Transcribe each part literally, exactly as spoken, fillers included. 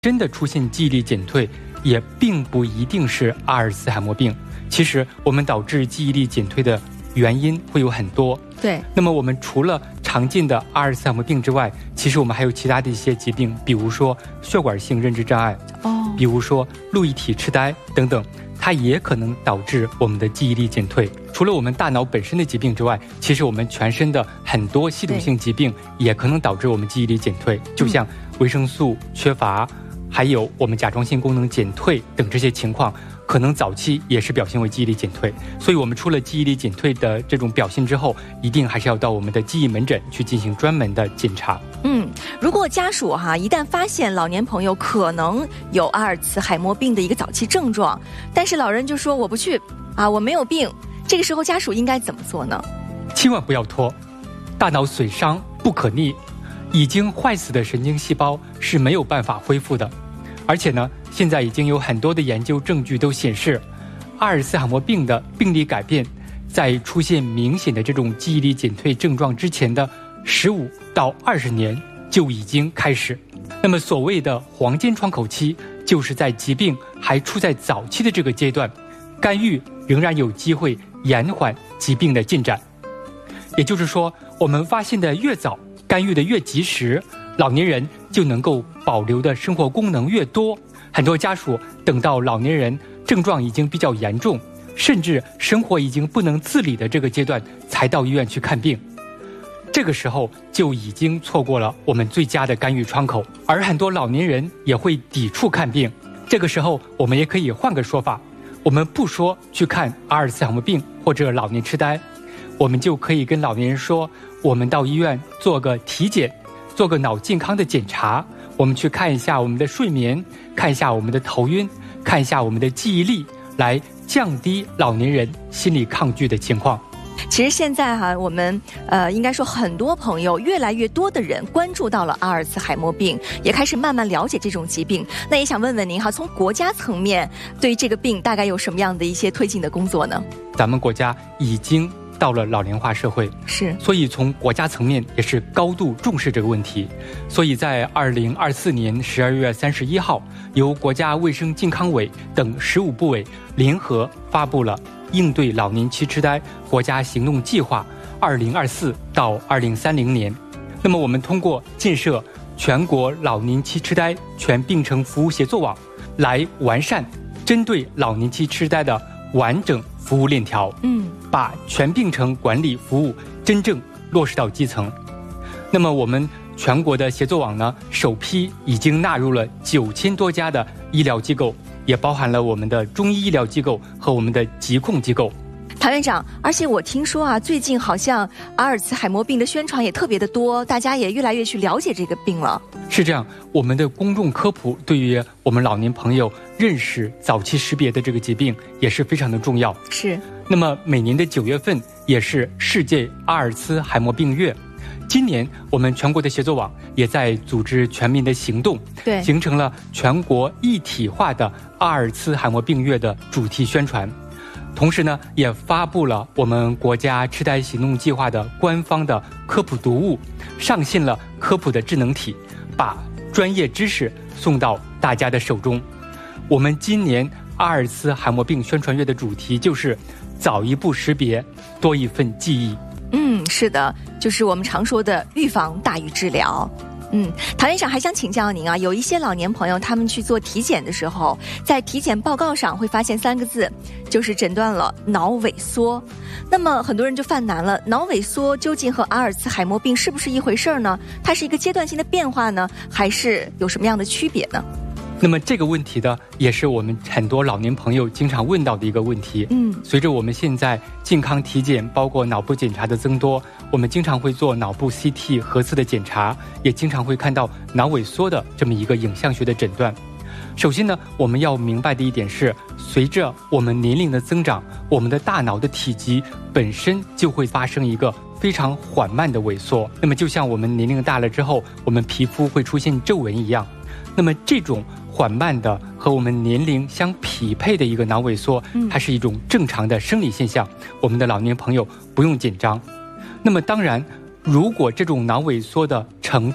真的出现记忆力减退，也并不一定是阿尔茨海默病。其实我们导致记忆力减退的原因会有很多。 对， 那么我们除了常见的阿尔茨海默病之外，其实我们还有其他的一些疾病，比如说血管性认知障碍， 哦， 比如说路易体痴呆等等，它也可能导致我们的记忆力减退。除了我们大脑本身的疾病之外，其实我们全身的很多系统性疾病也可能导致我们记忆力减退，就像维生素缺乏，还有我们甲状腺功能减退等这些情况，可能早期也是表现为记忆力减退。所以我们出了记忆力减退的这种表现之后，一定还是要到我们的记忆门诊去进行专门的检查。 嗯，如果家属哈一旦发现老年朋友可能有阿尔茨海默病的一个早期症状，但是老人就说我不去啊，我没有病，这个时候家属应该怎么做呢？ 千万不要拖，大脑损伤不可逆，已经坏死的神经细胞是没有办法恢复的。而且呢，现在已经有很多的研究证据都显示，阿尔茨海默病的病理改变在出现明显的这种记忆力减退症状之前的十五到二十年就已经开始。那么所谓的黄金窗口期，就是在疾病还处在早期的这个阶段，干预仍然有机会延缓疾病的进展。也就是说，我们发现的越早，干预的越及时，老年人就能够保留的生活功能越多。很多家属等到老年人症状已经比较严重，甚至生活已经不能自理的这个阶段才到医院去看病，这个时候就已经错过了我们最佳的干预窗口。而很多老年人也会抵触看病，这个时候我们也可以换个说法，我们不说去看阿尔茨海默病或者老年痴呆，我们就可以跟老年人说，我们到医院做个体检，做个脑健康的检查，我们去看一下我们的睡眠，看一下我们的头晕，看一下我们的记忆力，来降低老年人心理抗拒的情况。 其实现在哈、啊，我们呃应该说很多朋友，越来越多的人关注到了阿尔茨海默病，也开始慢慢了解这种疾病。那也想问问您哈，从国家层面对于这个病大概有什么样的一些推进的工作呢？ 咱们国家已经到了老龄化社会， 是， 所以从国家层面也是高度重视这个问题。所以在二零二四年十二月三十一号，由国家卫生健康委等十五部委联合发布了应对老年期痴呆国家行动计划二零二四到二零三零年。那么我们通过建设全国老年期痴呆全病程服务协作网，来完善针对老年期痴呆的完整服务链条， 嗯， 把全病程管理服务真正落实到基层。那么我们全国的协作网呢，首批已经纳入了九千多家的医疗机构，也包含了我们的中医医疗机构和我们的疾控机构。 唐院长，而且我听说啊，最近好像阿尔茨海默病的宣传也特别的多，大家也越来越去了解这个病了。 是这样，我们的公众科普对于我们老年朋友认识早期识别的这个疾病也是非常的重要。 是。 那么每年的九月份也是世界阿尔茨海默病月，今年我们全国的协作网也在组织全民的行动， 对， 形成了全国一体化的阿尔茨海默病月的主题宣传。同时呢，也发布了我们国家痴呆行动计划的官方的科普读物，上线了科普的智能体，把专业知识送到大家的手中。我们今年阿尔茨海默病宣传月的主题就是早一步识别，多一份记忆。 嗯，是的，就是我们常说的预防大于治疗。嗯，唐院长还想请教您啊，有一些老年朋友他们去做体检的时候，在体检报告上会发现三个字，就是诊断了脑萎缩。那么很多人就犯难了，脑萎缩究竟和阿尔茨海默病是不是一回事呢？它是一个阶段性的变化呢，还是有什么样的区别呢？ 那么这个问题呢，也是我们很多老年朋友经常问到的一个问题。 嗯， 随着我们现在健康体检包括脑部检查的增多，我们经常会做脑部 C T 核磁的检查，也经常会看到脑萎缩的这么一个影像学的诊断。首先呢，我们要明白的一点是，随着我们年龄的增长，我们的大脑的体积本身就会发生一个非常缓慢的萎缩。那么就像我们年龄大了之后，我们皮肤会出现皱纹一样，那么这种缓慢的和我们年龄相匹配的一个脑萎缩，它是一种正常的生理现象，我们的老年朋友不用紧张。那么当然，如果这种脑萎缩的程度或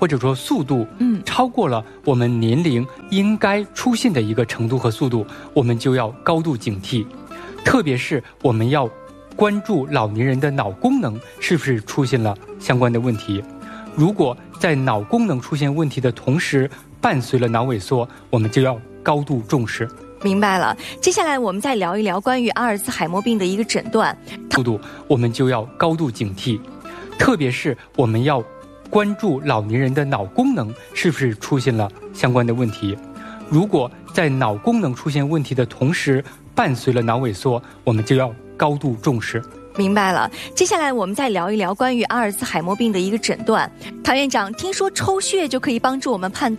或者说速度， 嗯， 超过了我们年龄应该出现的一个程度和速度，我们就要高度警惕。特别是我们要关注老年人的脑功能是不是出现了相关的问题。如果在脑功能出现问题的同时，伴随了脑萎缩，我们就要高度重视。 明白了。接下来我们再聊一聊关于阿尔茨海默病的一个诊断。 速度，我们就要高度警惕。特别是我们要关注老年人的脑功能是不是出现了相关的问题。如果在脑功能出现问题的同时，伴随了脑萎缩，我们就要高度重视。 明白了。接下来我们再聊一聊关于阿尔茨海默病的一个诊断。唐院长，听说抽血就可以帮助我们判断